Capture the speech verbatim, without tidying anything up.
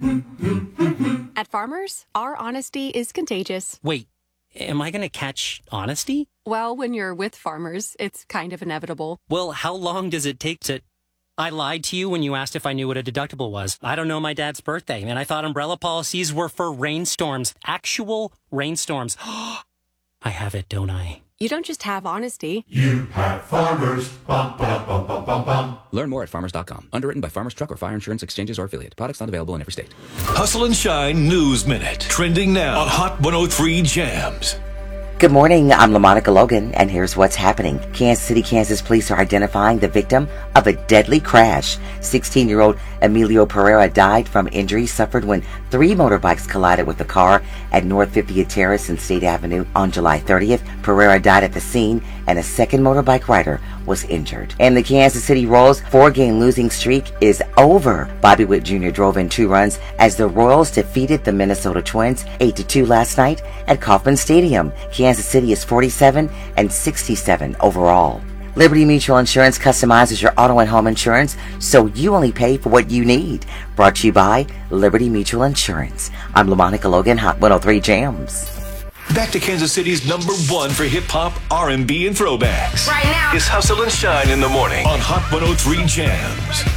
At Farmers, our honesty is contagious. Wait, am I going to catch honesty? Well, when you're with Farmers, it's kind of inevitable. Well, how long does it take to... I lied to you when you asked if I knew what a deductible was. I don't know my dad's birthday, and I thought umbrella policies were for rainstorms. Actual rainstorms. I have it, don't I? You don't just have honesty. You have Farmers. Bum, bum, bum, bum, bum, bum. Learn more at farmers dot com. Underwritten by Farmers Truck or Fire Insurance Exchanges or Affiliate. Products not available in every state. Hustle and Shine News Minute. Trending now on Hot one oh three Jams. Good morning, I'm LaMonica Logan, and here's what's happening. Kansas City, Kansas police are identifying the victim of a deadly crash. sixteen-year-old Emilio Pereira died from injuries suffered when three motorbikes collided with a car at North fiftieth Terrace and State Avenue on July thirtieth. Pereira died at the scene, and a second motorbike rider was injured. And the Kansas City Royals' four-game losing streak is over. Bobby Witt Junior drove in two runs as the Royals defeated the Minnesota Twins eight to two last night at Kauffman Stadium. Kansas City is forty-seven and sixty-seven overall. Liberty Mutual Insurance customizes your auto and home insurance so you only pay for what you need. Brought to you by Liberty Mutual Insurance. I'm LaMonica Logan, Hot one oh three Jams. Back to Kansas City's number one for hip-hop, R and B, and throwbacks. Right now. It's Hustle and Shine in the morning on Hot one oh three Jams.